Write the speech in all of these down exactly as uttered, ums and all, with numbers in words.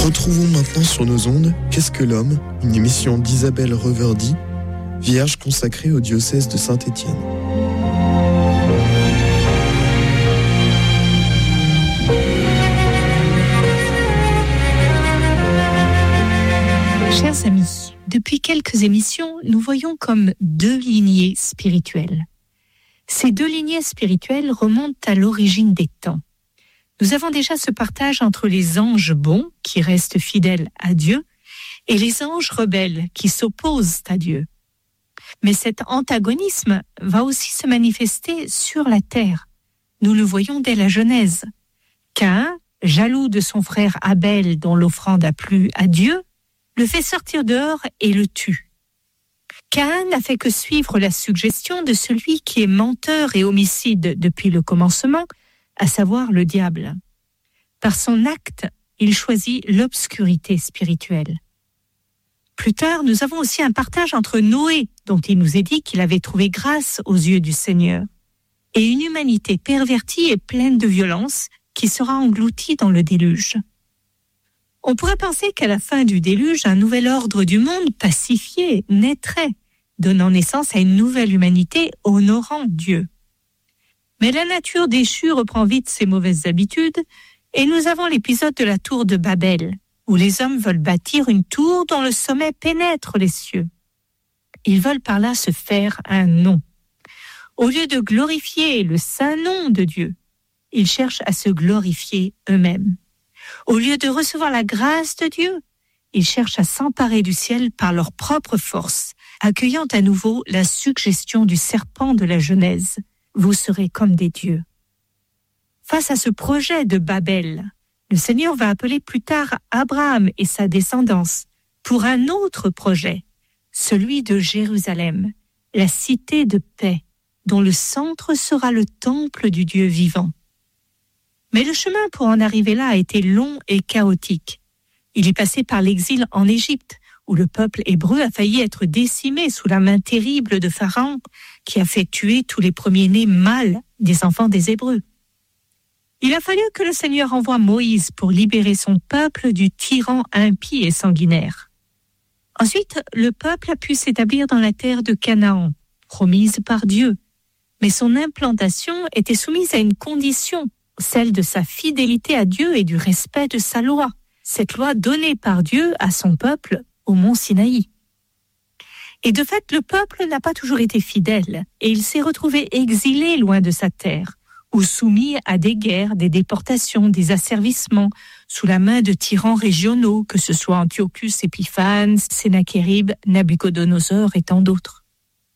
Retrouvons maintenant sur nos ondes Qu'est-ce que l'homme, une émission d'Isabelle Reverdy, vierge consacrée au diocèse de Saint-Étienne. Chers amis, depuis quelques émissions, nous voyons comme deux lignées spirituelles. Ces deux lignées spirituelles remontent à l'origine des temps. Nous avons déjà ce partage entre les anges bons, qui restent fidèles à Dieu, et les anges rebelles, qui s'opposent à Dieu. Mais cet antagonisme va aussi se manifester sur la terre. Nous le voyons dès la Genèse. Caïn, jaloux de son frère Abel, dont l'offrande a plu à Dieu, le fait sortir dehors et le tue. Caïn n'a fait que suivre la suggestion de celui qui est menteur et homicide depuis le commencement, à savoir le diable. Par son acte, il choisit l'obscurité spirituelle. Plus tard, nous avons aussi un partage entre Noé, dont il nous est dit qu'il avait trouvé grâce aux yeux du Seigneur, et une humanité pervertie et pleine de violence qui sera engloutie dans le déluge. On pourrait penser qu'à la fin du déluge, un nouvel ordre du monde pacifié naîtrait, donnant naissance à une nouvelle humanité honorant Dieu. Mais la nature déchue reprend vite ses mauvaises habitudes et nous avons l'épisode de la tour de Babel, où les hommes veulent bâtir une tour dont le sommet pénètre les cieux. Ils veulent par là se faire un nom. Au lieu de glorifier le saint nom de Dieu, ils cherchent à se glorifier eux-mêmes. Au lieu de recevoir la grâce de Dieu, ils cherchent à s'emparer du ciel par leur propre force, accueillant à nouveau la suggestion du serpent de la Genèse. Vous serez comme des dieux. Face à ce projet de Babel, le Seigneur va appeler plus tard Abraham et sa descendance pour un autre projet, celui de Jérusalem, la cité de paix, dont le centre sera le temple du Dieu vivant. Mais le chemin pour en arriver là a été long et chaotique. Il est passé par l'exil en Égypte, où le peuple hébreu a failli être décimé sous la main terrible de Pharaon, qui a fait tuer tous les premiers-nés mâles des enfants des Hébreux. Il a fallu que le Seigneur envoie Moïse pour libérer son peuple du tyran impie et sanguinaire. Ensuite, le peuple a pu s'établir dans la terre de Canaan, promise par Dieu. Mais son implantation était soumise à une condition, celle de sa fidélité à Dieu et du respect de sa loi. Cette loi donnée par Dieu à son peuple au mont Sinaï. Et de fait, le peuple n'a pas toujours été fidèle et il s'est retrouvé exilé loin de sa terre, ou soumis à des guerres, des déportations, des asservissements, sous la main de tyrans régionaux, que ce soit Antiochus Épiphanes, Sennachérib, Nabuchodonosor et tant d'autres.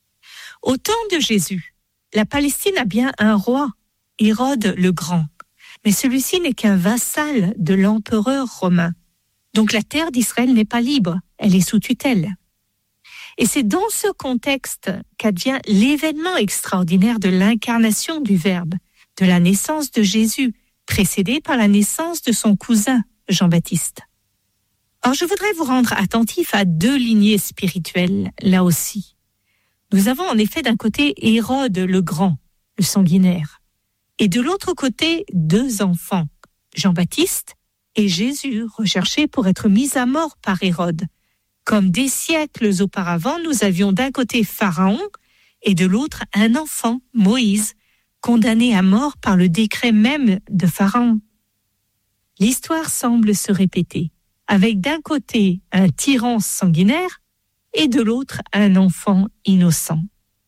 Au temps de Jésus, la Palestine a bien un roi, Hérode le Grand, mais celui-ci n'est qu'un vassal de l'empereur romain. Donc la terre d'Israël n'est pas libre, elle est sous tutelle. Et c'est dans ce contexte qu'advient l'événement extraordinaire de l'incarnation du Verbe, de la naissance de Jésus, précédée par la naissance de son cousin, Jean-Baptiste. Or, je voudrais vous rendre attentifs à deux lignées spirituelles, là aussi. Nous avons en effet d'un côté Hérode le Grand, le sanguinaire, et de l'autre côté deux enfants, Jean-Baptiste et Jésus, recherché pour être mis à mort par Hérode. Comme des siècles auparavant, nous avions d'un côté Pharaon et de l'autre un enfant, Moïse, condamné à mort par le décret même de Pharaon. L'histoire semble se répéter, avec d'un côté un tyran sanguinaire et de l'autre un enfant innocent.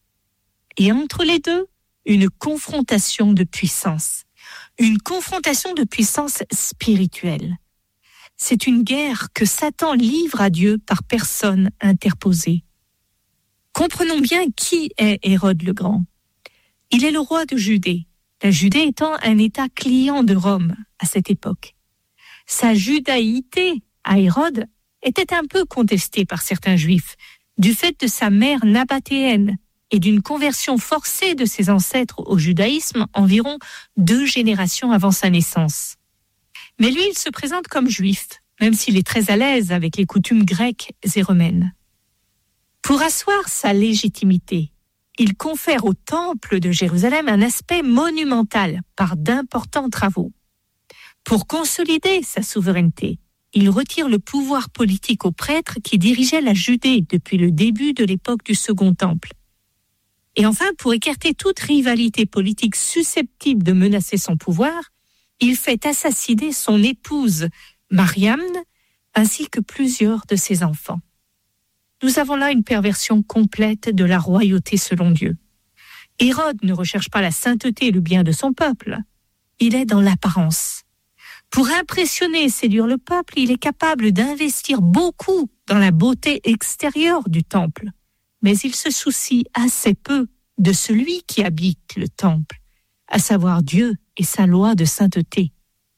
Et entre les deux, une confrontation de puissance. Une confrontation de puissance spirituelle. C'est une guerre que Satan livre à Dieu par personne interposée. Comprenons bien qui est Hérode le Grand. Il est le roi de Judée, la Judée étant un État client de Rome à cette époque. Sa judaïté à Hérode était un peu contestée par certains Juifs, du fait de sa mère nabatéenne et d'une conversion forcée de ses ancêtres au judaïsme environ deux générations avant sa naissance. Mais lui, il se présente comme juif, même s'il est très à l'aise avec les coutumes grecques et romaines. Pour asseoir sa légitimité, il confère au temple de Jérusalem un aspect monumental par d'importants travaux. Pour consolider sa souveraineté, il retire le pouvoir politique aux prêtres qui dirigeaient la Judée depuis le début de l'époque du Second Temple. Et enfin, pour écarter toute rivalité politique susceptible de menacer son pouvoir, il fait assassiner son épouse Mariam ainsi que plusieurs de ses enfants. Nous avons là une perversion complète de la royauté selon Dieu. Hérode ne recherche pas la sainteté et le bien de son peuple. Il est dans l'apparence. Pour impressionner et séduire le peuple, il est capable d'investir beaucoup dans la beauté extérieure du temple. Mais il se soucie assez peu de celui qui habite le temple, à savoir Dieu et sa loi de sainteté.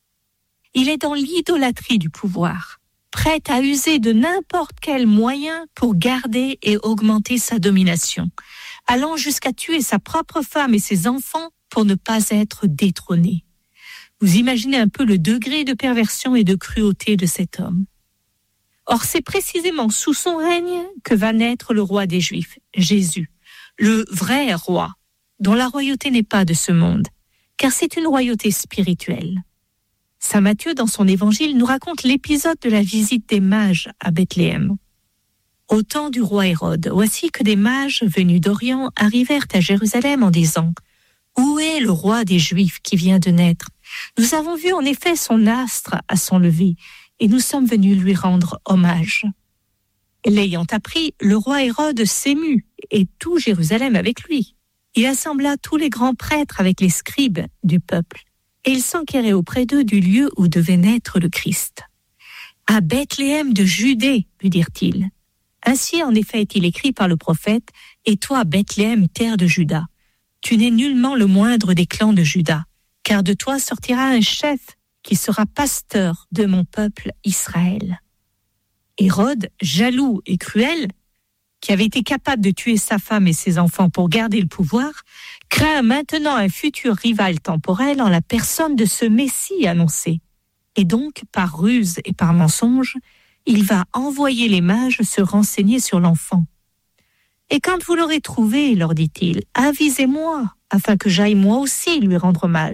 Il est dans l'idolâtrie du pouvoir, prêt à user de n'importe quel moyen pour garder et augmenter sa domination, allant jusqu'à tuer sa propre femme et ses enfants pour ne pas être détrôné. Vous imaginez un peu le degré de perversion et de cruauté de cet homme. Or, c'est précisément sous son règne que va naître le roi des Juifs, Jésus, le vrai roi, dont la royauté n'est pas de ce monde, car c'est une royauté spirituelle. Saint Matthieu, dans son évangile, nous raconte l'épisode de la visite des mages à Bethléem. Au temps du roi Hérode, voici que des mages venus d'Orient arrivèrent à Jérusalem en disant « Où est le roi des Juifs qui vient de naître ? Nous avons vu en effet son astre à son lever, et nous sommes venus lui rendre hommage. » L'ayant appris, le roi Hérode s'émut, et tout Jérusalem avec lui. Il assembla tous les grands prêtres avec les scribes du peuple, et il s'enquérait auprès d'eux du lieu où devait naître le Christ. « À Bethléem de Judée, lui dirent-ils. Ainsi en effet est-il écrit par le prophète, « Et toi, Bethléem, terre de Juda, tu n'es nullement le moindre des clans de Juda, car de toi sortira un chef qui sera pasteur de mon peuple Israël. » Hérode, jaloux et cruel, qui avait été capable de tuer sa femme et ses enfants pour garder le pouvoir, craint maintenant un futur rival temporel en la personne de ce Messie annoncé. Et donc, par ruse et par mensonge, il va envoyer les mages se renseigner sur l'enfant. « Et quand vous l'aurez trouvé, leur dit-il, avisez-moi, afin que j'aille moi aussi lui rendre hommage. »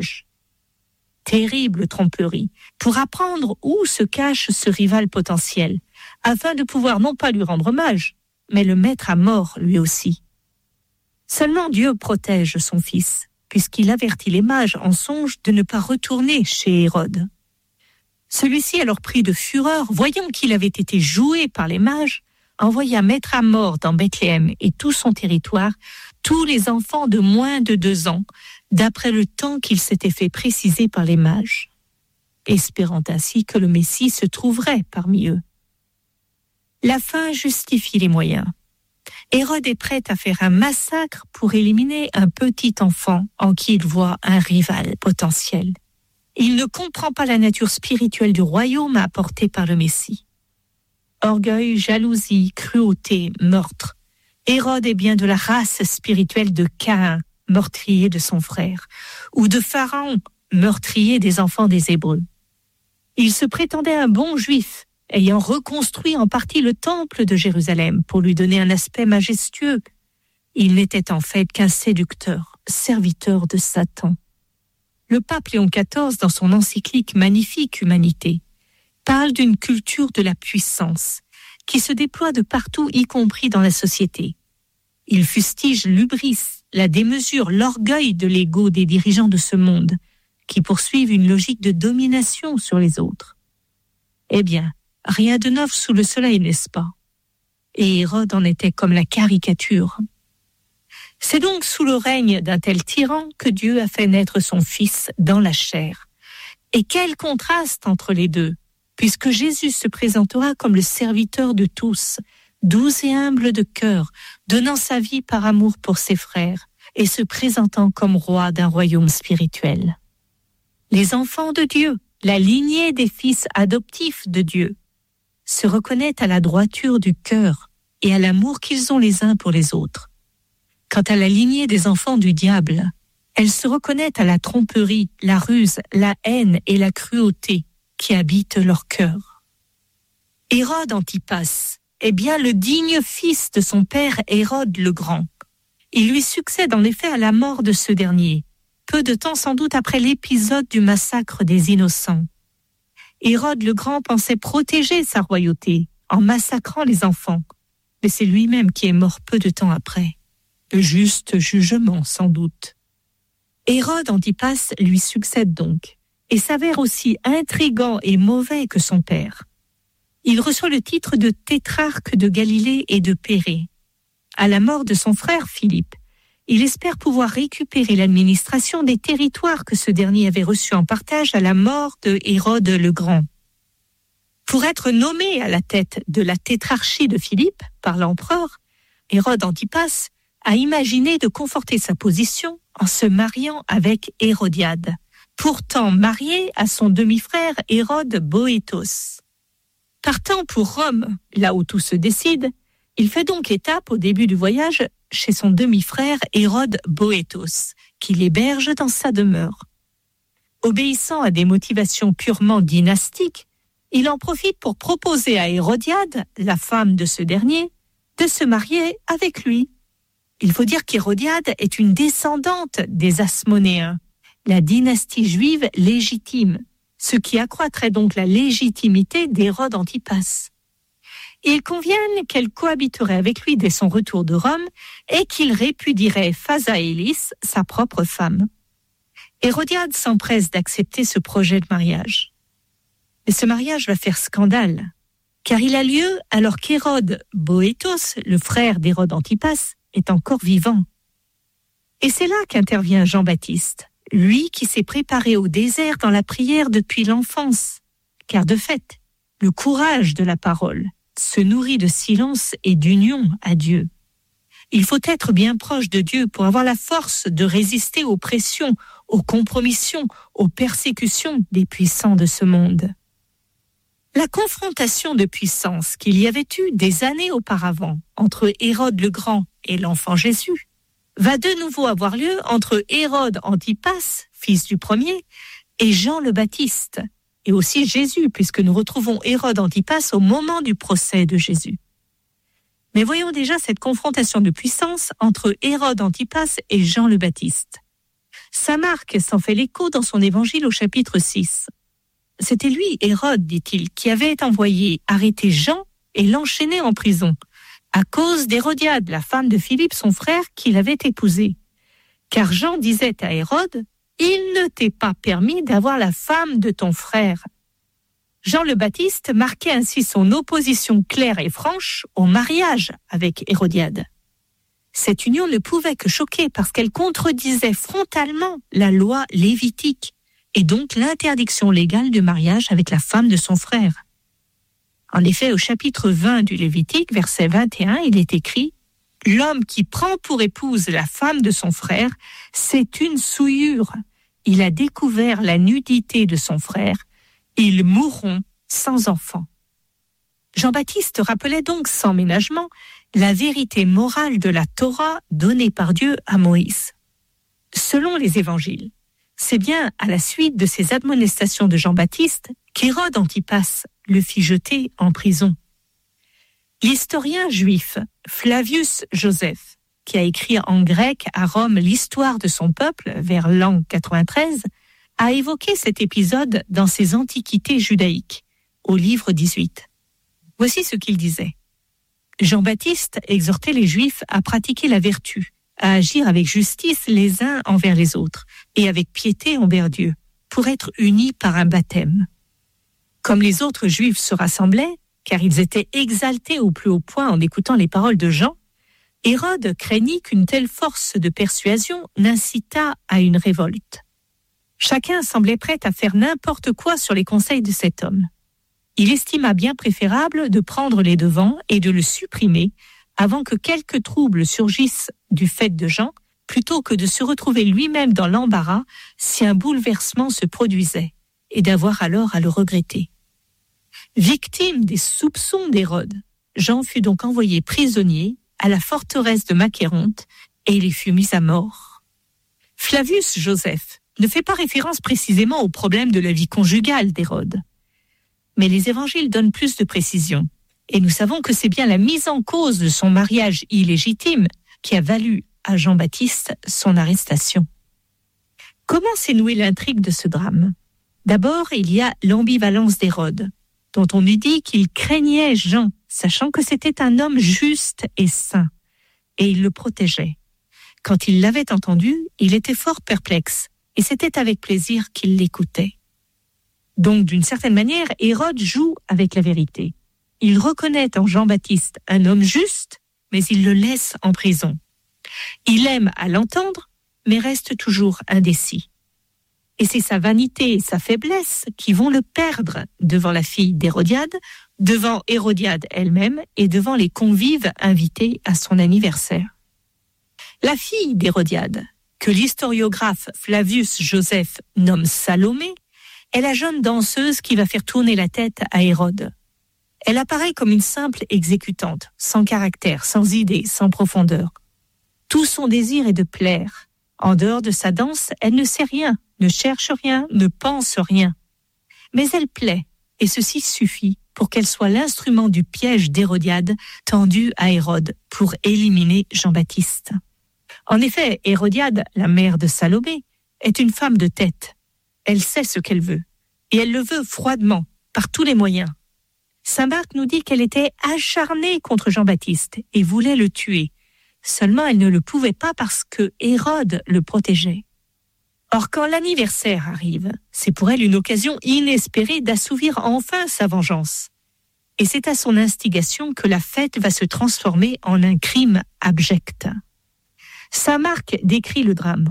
Terrible tromperie, pour apprendre où se cache ce rival potentiel, afin de pouvoir non pas lui rendre hommage, mais le mettre à mort lui aussi. Seulement Dieu protège son fils, puisqu'il avertit les mages en songe de ne pas retourner chez Hérode. Celui-ci, alors pris de fureur, voyant qu'il avait été joué par les mages, envoya mettre à mort dans Bethléem et tout son territoire tous les enfants de moins de deux ans, d'après le temps qu'il s'était fait préciser par les mages, espérant ainsi que le Messie se trouverait parmi eux. La fin justifie les moyens. Hérode est prêt à faire un massacre pour éliminer un petit enfant en qui il voit un rival potentiel. Il ne comprend pas la nature spirituelle du royaume apporté par le Messie. Orgueil, jalousie, cruauté, meurtre. Hérode est bien de la race spirituelle de Caïn, meurtrier de son frère, ou de Pharaon, meurtrier des enfants des Hébreux. Il se prétendait un bon juif, ayant reconstruit en partie le temple de Jérusalem pour lui donner un aspect majestueux. Il n'était en fait qu'un séducteur, serviteur de Satan. Le pape Léon quatorze, dans son encyclique Magnifique Humanité, parle d'une culture de la puissance qui se déploie de partout, y compris dans la société. Il fustige l'hubris, la démesure, l'orgueil de l'ego des dirigeants de ce monde, qui poursuivent une logique de domination sur les autres. Eh bien, rien de neuf sous le soleil, n'est-ce pas? Et Hérode en était comme la caricature. C'est donc sous le règne d'un tel tyran que Dieu a fait naître son Fils dans la chair. Et quel contraste entre les deux, puisque Jésus se présentera comme le serviteur de tous, doux et humble de cœur, donnant sa vie par amour pour ses frères et se présentant comme roi d'un royaume spirituel. Les enfants de Dieu, la lignée des fils adoptifs de Dieu, se reconnaissent à la droiture du cœur et à l'amour qu'ils ont les uns pour les autres. Quant à la lignée des enfants du diable, elle se reconnaît à la tromperie, la ruse, la haine et la cruauté qui habitent leur cœur. Hérode Antipas est bien le digne fils de son père Hérode le Grand. Il lui succède en effet à la mort de ce dernier, peu de temps sans doute après l'épisode du massacre des innocents. Hérode le Grand pensait protéger sa royauté en massacrant les enfants, mais c'est lui-même qui est mort peu de temps après. Juste jugement, sans doute. Hérode Antipas lui succède donc, et s'avère aussi intrigant et mauvais que son père. Il reçoit le titre de tétrarque de Galilée et de Pérée. À la mort de son frère Philippe, il espère pouvoir récupérer l'administration des territoires que ce dernier avait reçus en partage à la mort de Hérode le Grand. Pour être nommé à la tête de la tétrarchie de Philippe par l'empereur, Hérode Antipas a imaginé de conforter sa position en se mariant avec Hérodiade, pourtant mariée à son demi-frère Hérode Boétos. Partant pour Rome, là où tout se décide, il fait donc étape au début du voyage chez son demi-frère Hérode Boétos, qui l'héberge dans sa demeure. Obéissant à des motivations purement dynastiques, il en profite pour proposer à Hérodiade, la femme de ce dernier, de se marier avec lui. Il faut dire qu'Hérodiade est une descendante des Asmonéens, la dynastie juive légitime, ce qui accroîtrait donc la légitimité d'Hérode Antipas. Il convient qu'elle cohabiterait avec lui dès son retour de Rome et qu'il répudierait Phasaélis, sa propre femme. Hérodiade s'empresse d'accepter ce projet de mariage. Mais ce mariage va faire scandale, car il a lieu alors qu'Hérode Boétos, le frère d'Hérode Antipas, est encore vivant. Et c'est là qu'intervient Jean-Baptiste, lui qui s'est préparé au désert dans la prière depuis l'enfance, car de fait, le courage de la parole se nourrit de silence et d'union à Dieu. Il faut être bien proche de Dieu pour avoir la force de résister aux pressions, aux compromissions, aux persécutions des puissants de ce monde. La confrontation de puissance qu'il y avait eu des années auparavant entre Hérode le Grand et l'enfant Jésus va de nouveau avoir lieu entre Hérode Antipas, fils du premier, et Jean le Baptiste, et aussi Jésus, puisque nous retrouvons Hérode Antipas au moment du procès de Jésus. Mais voyons déjà cette confrontation de puissance entre Hérode Antipas et Jean le Baptiste. Saint Marc s'en fait l'écho dans son évangile au chapitre six. C'était lui, Hérode, dit-il, qui avait envoyé arrêter Jean et l'enchaîner en prison, à cause d'Hérodiade, la femme de Philippe, son frère, qu'il avait épousé. Car Jean disait à Hérode, « Il ne t'est pas permis d'avoir la femme de ton frère. » Jean le Baptiste marquait ainsi son opposition claire et franche au mariage avec Hérodiade. Cette union ne pouvait que choquer parce qu'elle contredisait frontalement la loi lévitique et donc l'interdiction légale du mariage avec la femme de son frère. En effet, au chapitre vingt du Lévitique, verset vingt et un, il est écrit « L'homme qui prend pour épouse la femme de son frère, c'est une souillure. Il a découvert la nudité de son frère. Ils mourront sans enfant. » Jean-Baptiste rappelait donc sans ménagement la vérité morale de la Torah donnée par Dieu à Moïse. Selon les évangiles, c'est bien à la suite de ces admonestations de Jean-Baptiste qu'Hérode Antipas le fit jeter en prison. L'historien juif Flavius Joseph, qui a écrit en grec à Rome l'histoire de son peuple vers l'an quatre-vingt-treize, a évoqué cet épisode dans ses Antiquités judaïques, au livre dix-huit. Voici ce qu'il disait. Jean-Baptiste exhortait les Juifs à pratiquer la vertu, à agir avec justice les uns envers les autres et avec piété envers Dieu, pour être unis par un baptême. Comme les autres Juifs se rassemblaient, car ils étaient exaltés au plus haut point en écoutant les paroles de Jean, Hérode craignit qu'une telle force de persuasion n'incitât à une révolte. Chacun semblait prêt à faire n'importe quoi sur les conseils de cet homme. Il estima bien préférable de prendre les devants et de le supprimer avant que quelques troubles surgissent du fait de Jean, plutôt que de se retrouver lui-même dans l'embarras si un bouleversement se produisait, et d'avoir alors à le regretter. Victime des soupçons d'Hérode, Jean fut donc envoyé prisonnier à la forteresse de Macéronte et il y fut mis à mort. Flavius Joseph ne fait pas référence précisément au problème de la vie conjugale d'Hérode. Mais les évangiles donnent plus de précision. Et nous savons que c'est bien la mise en cause de son mariage illégitime qui a valu à Jean-Baptiste son arrestation. Comment s'est nouée l'intrigue de ce drame ? D'abord, il y a l'ambivalence d'Hérode, dont on lui dit qu'il craignait Jean, sachant que c'était un homme juste et saint, et il le protégeait. Quand il l'avait entendu, il était fort perplexe, et c'était avec plaisir qu'il l'écoutait. Donc, d'une certaine manière, Hérode joue avec la vérité. Il reconnaît en Jean-Baptiste un homme juste, mais il le laisse en prison. Il aime à l'entendre, mais reste toujours indécis. Et c'est sa vanité et sa faiblesse qui vont le perdre devant la fille d'Hérodiade, devant Hérodiade elle-même et devant les convives invités à son anniversaire. La fille d'Hérodiade, que l'historiographe Flavius Joseph nomme Salomé, est la jeune danseuse qui va faire tourner la tête à Hérode. Elle apparaît comme une simple exécutante, sans caractère, sans idée, sans profondeur. Tout son désir est de plaire. En dehors de sa danse, elle ne sait rien, ne cherche rien, ne pense rien. Mais elle plaît, et ceci suffit pour qu'elle soit l'instrument du piège d'Hérodiade tendu à Hérode pour éliminer Jean-Baptiste. En effet, Hérodiade, la mère de Salomé, est une femme de tête. Elle sait ce qu'elle veut, et elle le veut froidement, par tous les moyens. Saint Marc nous dit qu'elle était acharnée contre Jean-Baptiste et voulait le tuer. Seulement, elle ne le pouvait pas parce que Hérode le protégeait. Or, quand l'anniversaire arrive, c'est pour elle une occasion inespérée d'assouvir enfin sa vengeance. Et c'est à son instigation que la fête va se transformer en un crime abject. Saint Marc décrit le drame.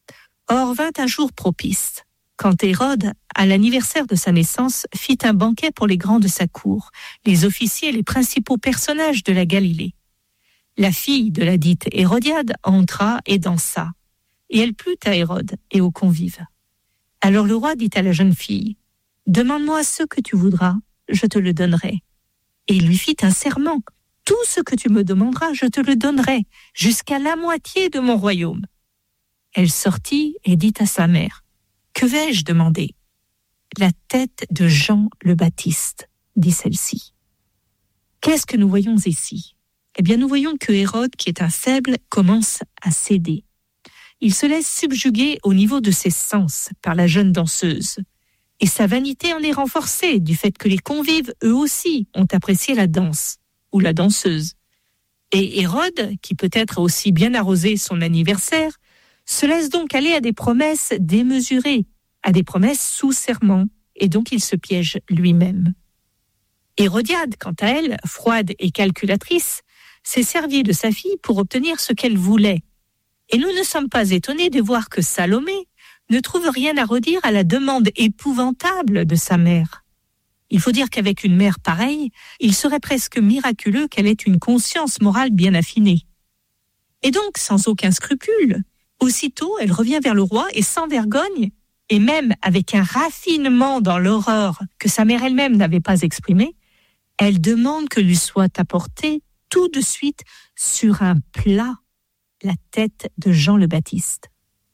Or vint un jour propice, quand Hérode, à l'anniversaire de sa naissance, fit un banquet pour les grands de sa cour, les officiers et les principaux personnages de la Galilée. La fille de la dite Hérodiade entra et dansa, et elle plut à Hérode et aux convives. Alors le roi dit à la jeune fille, « Demande-moi ce que tu voudras, je te le donnerai. » Et il lui fit un serment, « Tout ce que tu me demanderas, je te le donnerai, jusqu'à la moitié de mon royaume. » Elle sortit et dit à sa mère, « Que vais-je demander ?»« La tête de Jean le Baptiste, » dit celle-ci. Qu'est-ce que nous voyons ici ? Eh bien, nous voyons que Hérode, qui est un faible, commence à céder. Il se laisse subjuguer au niveau de ses sens par la jeune danseuse. Et sa vanité en est renforcée du fait que les convives, eux aussi, ont apprécié la danse, ou la danseuse. Et Hérode, qui peut-être a aussi bien arrosé son anniversaire, se laisse donc aller à des promesses démesurées, à des promesses sous serment, et donc il se piège lui-même. Hérodiade, quant à elle, froide et calculatrice, s'est servie de sa fille pour obtenir ce qu'elle voulait. Et nous ne sommes pas étonnés de voir que Salomé ne trouve rien à redire à la demande épouvantable de sa mère. Il faut dire qu'avec une mère pareille, il serait presque miraculeux qu'elle ait une conscience morale bien affinée. Et donc, sans aucun scrupule, aussitôt elle revient vers le roi et sans vergogne, et même avec un raffinement dans l'horreur que sa mère elle-même n'avait pas exprimé, elle demande que lui soit apportée tout de suite sur un plat la tête de Jean le Baptiste.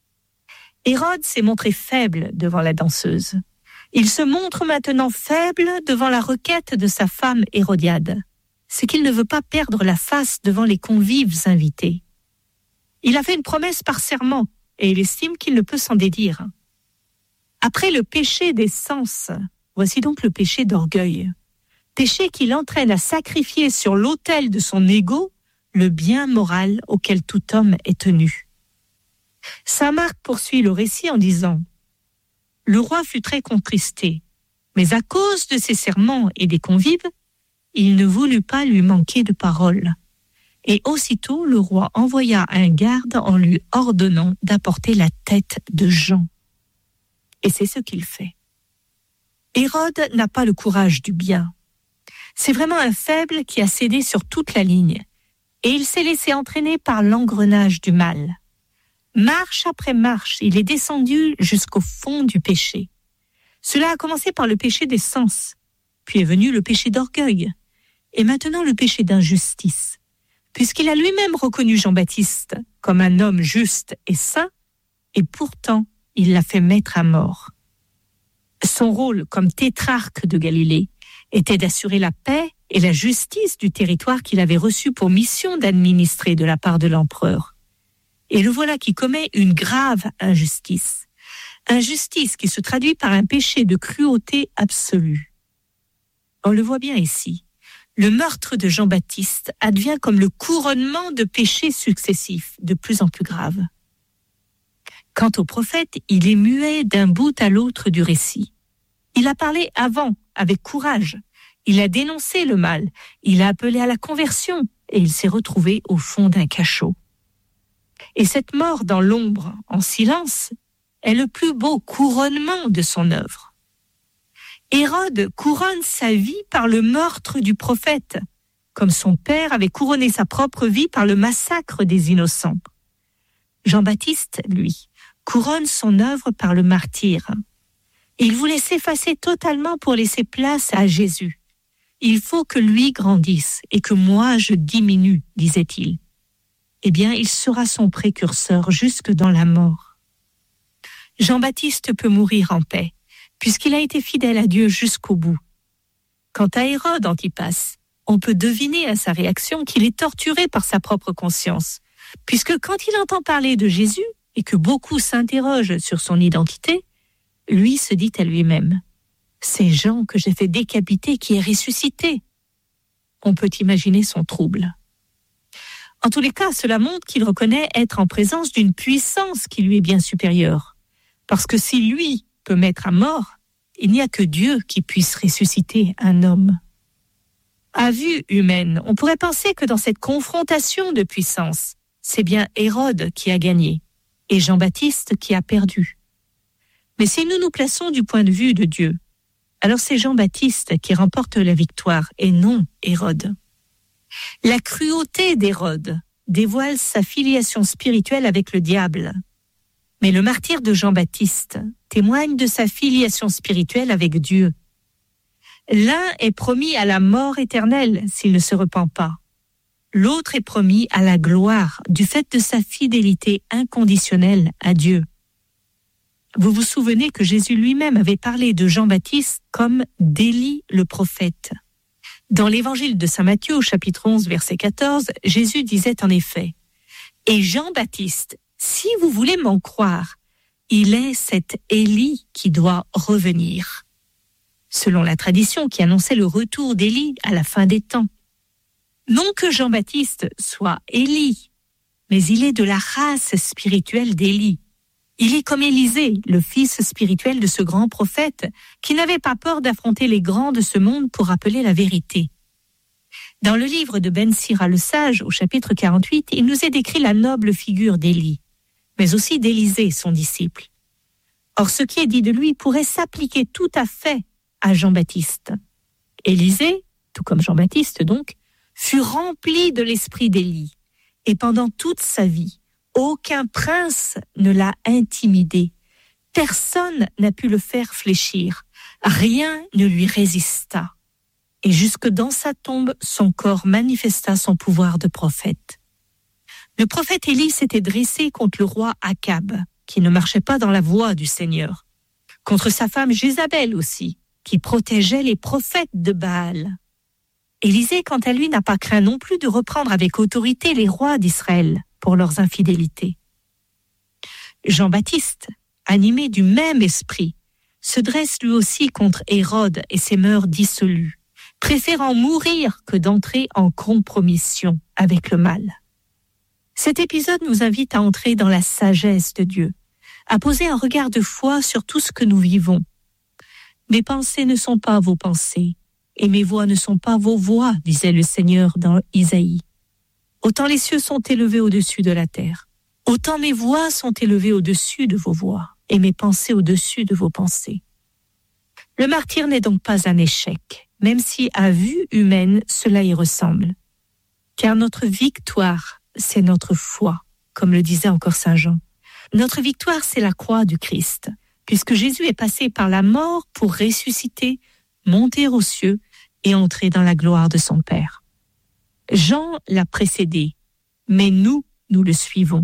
Hérode s'est montré faible devant la danseuse. Il se montre maintenant faible devant la requête de sa femme Hérodiade. C'est qu'il ne veut pas perdre la face devant les convives invités. Il a fait une promesse par serment et il estime qu'il ne peut s'en dédire. Après le péché des sens, voici donc le péché d'orgueil. Péché qui l'entraîne à sacrifier sur l'autel de son ego le bien moral auquel tout homme est tenu. Saint Marc poursuit le récit en disant « Le roi fut très contristé, mais à cause de ses serments et des convives, il ne voulut pas lui manquer de parole. Et aussitôt le roi envoya un garde en lui ordonnant d'apporter la tête de Jean. Et c'est ce qu'il fait. Hérode n'a pas le courage du bien. C'est vraiment un faible qui a cédé sur toute la ligne. Et il s'est laissé entraîner par l'engrenage du mal. Marche après marche, il est descendu jusqu'au fond du péché. Cela a commencé par le péché des sens, puis est venu le péché d'orgueil, et maintenant le péché d'injustice, puisqu'il a lui-même reconnu Jean-Baptiste comme un homme juste et saint, et pourtant il l'a fait mettre à mort. Son rôle comme tétrarque de Galilée était d'assurer la paix et la justice du territoire qu'il avait reçu pour mission d'administrer de la part de l'empereur. Et le voilà qui commet une grave injustice. Injustice qui se traduit par un péché de cruauté absolue. On le voit bien ici. Le meurtre de Jean-Baptiste advient comme le couronnement de péchés successifs, de plus en plus graves. Quant au prophète, il est muet d'un bout à l'autre du récit. Il a parlé avant, avec courage. Il a dénoncé le mal. Il a appelé à la conversion et il s'est retrouvé au fond d'un cachot. Et cette mort dans l'ombre, en silence, est le plus beau couronnement de son œuvre. Hérode couronne sa vie par le meurtre du prophète, comme son père avait couronné sa propre vie par le massacre des innocents. Jean-Baptiste, lui, couronne son œuvre par le martyre. Il voulait s'effacer totalement pour laisser place à Jésus. Il faut que lui grandisse et que moi je diminue, disait-il. Eh bien, il sera son précurseur jusque dans la mort. Jean-Baptiste peut mourir en paix, puisqu'il a été fidèle à Dieu jusqu'au bout. Quant à Hérode Antipas, on peut deviner à sa réaction qu'il est torturé par sa propre conscience, puisque quand il entend parler de Jésus et que beaucoup s'interrogent sur son identité, lui se dit à lui-même « C'est Jean que j'ai fait décapiter qui est ressuscité ». On peut imaginer son trouble. En tous les cas, cela montre qu'il reconnaît être en présence d'une puissance qui lui est bien supérieure. Parce que si lui peut mettre à mort, il n'y a que Dieu qui puisse ressusciter un homme. À vue humaine, on pourrait penser que dans cette confrontation de puissance, c'est bien Hérode qui a gagné et Jean-Baptiste qui a perdu. Mais si nous nous plaçons du point de vue de Dieu, alors c'est Jean-Baptiste qui remporte la victoire et non Hérode. La cruauté d'Hérode dévoile sa filiation spirituelle avec le diable. Mais le martyre de Jean-Baptiste témoigne de sa filiation spirituelle avec Dieu. L'un est promis à la mort éternelle s'il ne se repent pas. L'autre est promis à la gloire du fait de sa fidélité inconditionnelle à Dieu. Vous vous souvenez que Jésus lui-même avait parlé de Jean-Baptiste comme d'Élie le prophète. Dans l'évangile de saint Matthieu, au chapitre onze, verset quatorze, Jésus disait en effet « Et Jean-Baptiste, si vous voulez m'en croire, il est cet Élie qui doit revenir. » Selon la tradition qui annonçait le retour d'Élie à la fin des temps. Non que Jean-Baptiste soit Élie, mais il est de la race spirituelle d'Élie. Il est comme Élisée, le fils spirituel de ce grand prophète, qui n'avait pas peur d'affronter les grands de ce monde pour rappeler la vérité. Dans le livre de Ben Sira le Sage, au chapitre quarante-huit, il nous est décrit la noble figure d'Élie, mais aussi d'Élisée, son disciple. Or, ce qui est dit de lui pourrait s'appliquer tout à fait à Jean-Baptiste. Élisée, tout comme Jean-Baptiste donc, fut rempli de l'esprit d'Élie, et pendant toute sa vie, aucun prince ne l'a intimidé. Personne n'a pu le faire fléchir. Rien ne lui résista. Et jusque dans sa tombe, son corps manifesta son pouvoir de prophète. Le prophète Élie s'était dressé contre le roi Akab, qui ne marchait pas dans la voie du Seigneur. Contre sa femme Jézabel aussi, qui protégeait les prophètes de Baal. Élisée, quant à lui, n'a pas craint non plus de reprendre avec autorité les rois d'Israël pour leurs infidélités. Jean-Baptiste, animé du même esprit, se dresse lui aussi contre Hérode et ses mœurs dissolues, préférant mourir que d'entrer en compromission avec le mal. Cet épisode nous invite à entrer dans la sagesse de Dieu, à poser un regard de foi sur tout ce que nous vivons. Mes pensées ne sont pas vos pensées, et mes voix ne sont pas vos voix, disait le Seigneur dans Isaïe. Autant les cieux sont élevés au-dessus de la terre, autant mes voix sont élevées au-dessus de vos voix, et mes pensées au-dessus de vos pensées. Le martyre n'est donc pas un échec, même si à vue humaine, cela y ressemble. Car notre victoire, c'est notre foi, comme le disait encore saint Jean. Notre victoire, c'est la croix du Christ, puisque Jésus est passé par la mort pour ressusciter, monter aux cieux et entrer dans la gloire de son Père. Jean l'a précédé, mais nous, nous le suivons.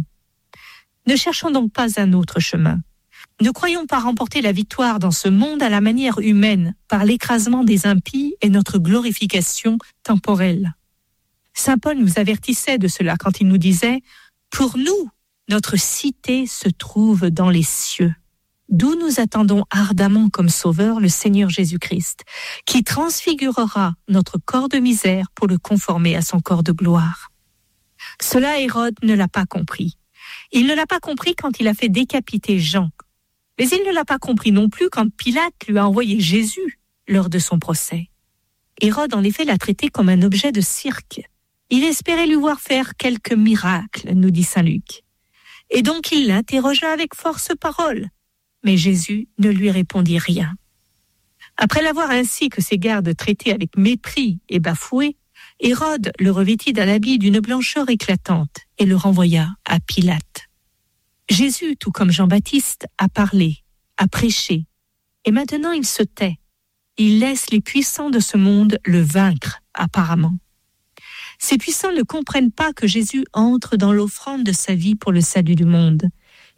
Ne cherchons donc pas un autre chemin. Ne croyons pas remporter la victoire dans ce monde à la manière humaine, par l'écrasement des impies et notre glorification temporelle. Saint Paul nous avertissait de cela quand il nous disait « Pour nous, notre cité se trouve dans les cieux. d'où nous attendons ardemment comme sauveur le Seigneur Jésus-Christ, qui transfigurera notre corps de misère pour le conformer à son corps de gloire. Cela, Hérode ne l'a pas compris. Il ne l'a pas compris quand il a fait décapiter Jean. Mais il ne l'a pas compris non plus quand Pilate lui a envoyé Jésus lors de son procès. Hérode, en effet, l'a traité comme un objet de cirque. Il espérait lui voir faire quelques miracles, nous dit saint Luc. Et donc il l'interrogea avec force parole. Mais Jésus ne lui répondit rien. Après l'avoir ainsi que ses gardes traité avec mépris et bafoué, Hérode le revêtit d'un habit d'une blancheur éclatante et le renvoya à Pilate. Jésus, tout comme Jean-Baptiste, a parlé, a prêché, et maintenant il se tait. Il laisse les puissants de ce monde le vaincre, apparemment. Ces puissants ne comprennent pas que Jésus entre dans l'offrande de sa vie pour le salut du monde.